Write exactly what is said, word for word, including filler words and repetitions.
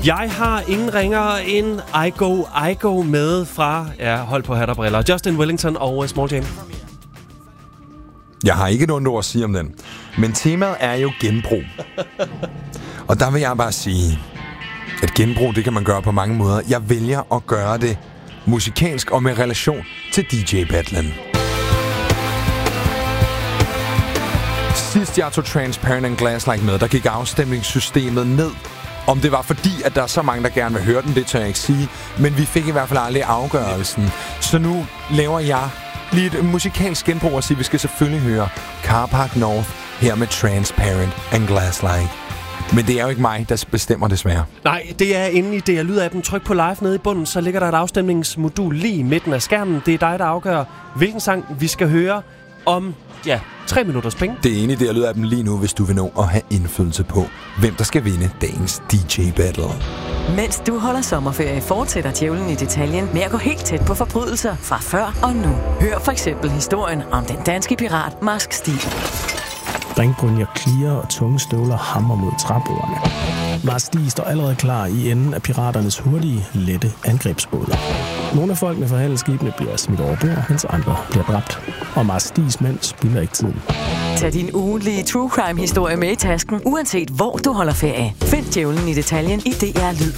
Jeg har ingen ringere end I Go, I Go med fra, ja, hold på hat og briller, Justin Wellington og Small Jam. Jeg har ikke noget ord at sige om den, men temaet er jo genbrug. Og der vil jeg bare sige, at genbrug, det kan man gøre på mange måder. Jeg vælger at gøre det musikalsk og med relation til D J-battlen. Sidst jeg tog Transparent and Glass-Like med, der gik afstemningssystemet ned. Om det var fordi, at der er så mange, der gerne vil høre den, det tør jeg ikke sige. Men vi fik i hvert fald aldrig afgørelsen. Så nu laver jeg lige et musikalsk genbrug og siger, at vi skal selvfølgelig høre Car Park North her med Transparent and Glass-Like. Men det er jo ikke mig, der bestemmer desværre. Nej, det er inde i D R Lyd-appen. Tryk på live nede i bunden, så ligger der et afstemningsmodul lige i midten af skærmen. Det er dig, der afgør, hvilken sang vi skal høre om, ja, tre minutters penge. Det er inde i D R Lyd-appen lige nu, hvis du vil nå at have indflydelse på, hvem der skal vinde dagens D J-battle. Mens du holder sommerferie, fortsætter djævlen i detaljen med at gå helt tæt på forbrydelser fra før og nu. Hør for eksempel historien om den danske pirat Marsk Stig. Ringbrynjer klirer og tunge støvler hammer mod træbordene. Marsk Stig står allerede klar i enden af piraternes hurtige, lette angrebsbåder. Nogle af folkene fra handelsskibene bliver smidt over bord, mens andre bliver dræbt. Og Marsk Stigs mænd spilder ikke tiden. Tag din ugentlige true crime-historie med i tasken, uanset hvor du holder ferie. Find djævlen i detaljen i D R Lyd.